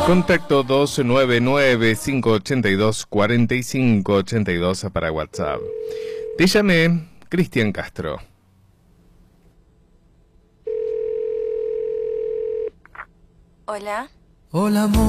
Contacto 299-582-4582 para WhatsApp. Te llamé Cristian Castro. Hola. Hola, amor.